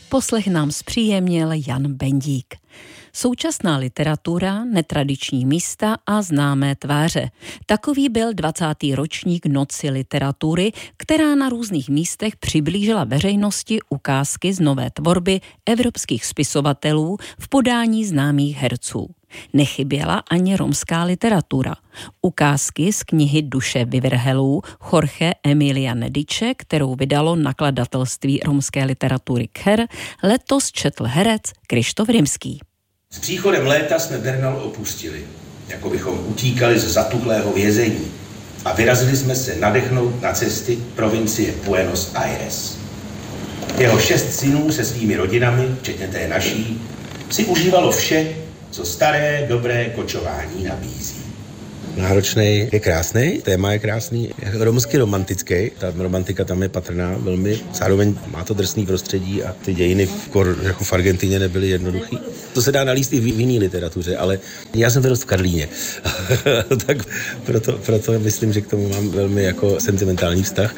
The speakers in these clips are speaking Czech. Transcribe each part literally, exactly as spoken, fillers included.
Poslech nám zpříjemnil Jan Bendík. Současná literatura, netradiční místa a známé tváře. Takový byl dvacátý ročník Noci literatury, která na různých místech přiblížila veřejnosti ukázky z nové tvorby evropských spisovatelů v podání známých herců. Nechyběla ani romská literatura. Ukázky z knihy Duše vyvrhelů Jorge Emilia Nediče, kterou vydalo nakladatelství romské literatury Kher, letos četl herec Kryštof Rimský. S příchodem léta jsme Bernal opustili, jako bychom utíkali z zatuchlého vězení a vyrazili jsme se nadechnout na cesty provincie Buenos Aires. Jeho šest synů se svými rodinami, včetně té naší, si užívalo vše, co staré, dobré kočování nabízí. Náročný je krásný, téma je krásný, je romsky romantický, ta romantika tam je patrná velmi, zároveň má to drsný prostředí a ty dějiny v, jako v Argentině nebyly jednoduchý. To se dá nalíst i v jiný literatuře, ale já jsem vyrost v Karlíně, tak proto, proto myslím, že k tomu mám velmi jako sentimentální vztah.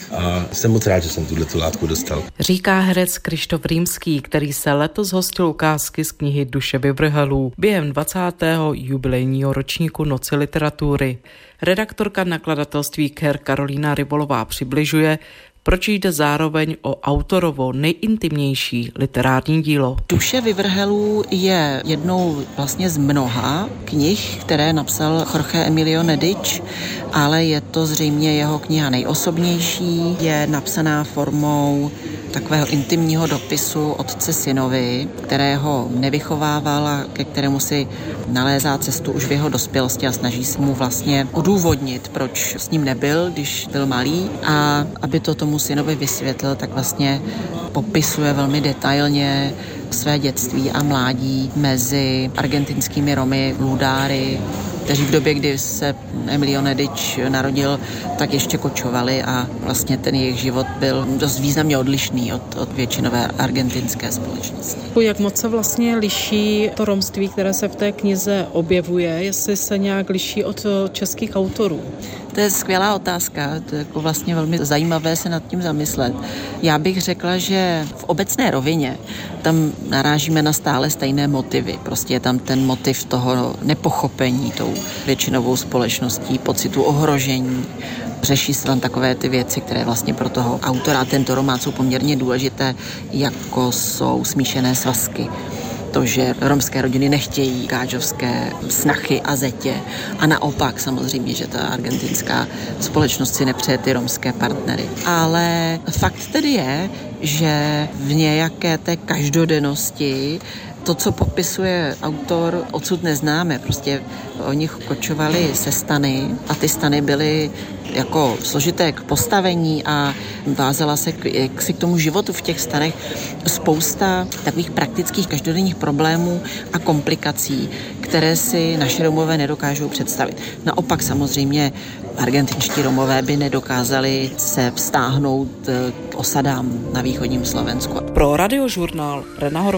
A jsem moc rád, že jsem tuhle tu látku dostal. Říká herec Kryštof Rimský, který se letos hostil ukázky z knihy Duše vyvrhelů během dvacátého jubilejního ročníku Noci literatury. Redaktorka nakladatelství Kher Karolína Rybolová přibližuje, proč jde zároveň o autorovo nejintimnější literární dílo. Duše vyvrhelů je jednou vlastně z mnoha knih, které napsal Jorge Emilio Nedič, ale je to zřejmě jeho kniha nejosobnější. Je napsaná formou takového intimního dopisu otce synovi, kterého nevychovával a ke kterému si nalézá cestu už v jeho dospělosti a snaží se mu vlastně odůvodnit, proč s ním nebyl, když byl malý, a aby to tomu synovi vysvětlil, tak vlastně popisuje velmi detailně své dětství a mládí mezi argentinskými Romy, ludáry, kteří v době, kdy se Emilio Nedič narodil, tak ještě kočovali a vlastně ten jejich život byl dost významně odlišný od, od většinové argentinské společnosti. Jak moc se vlastně liší to romství, které se v té knize objevuje, jestli se nějak liší od českých autorů? To je skvělá otázka, to je jako vlastně velmi zajímavé se nad tím zamyslet. Já bych řekla, že v obecné rovině tam narážíme na stále stejné motivy. Prostě je tam ten motiv toho nepochopení tou většinovou společností, pocitu ohrožení. Řeší se tam takové ty věci, které vlastně pro toho autora tento román jsou poměrně důležité, jako jsou smíšené svazky. To, že romské rodiny nechtějí gáčovské snachy a zetě a naopak samozřejmě, že ta argentinská společnost si nepřeje ty romské partnery. Ale fakt tedy je, že v nějaké té každodennosti to, co popisuje autor, odsud neznáme. Prostě oni kočovali se stany a ty stany byly jako složité k postavení a vázala se k, k, si k tomu životu v těch stanech spousta takových praktických každodenních problémů a komplikací, které si naši Romové nedokážou představit. Naopak samozřejmě argentinští Romové by nedokázali se vztáhnout k osadám na východním Slovensku. Pro Radiožurnál Rena Horová.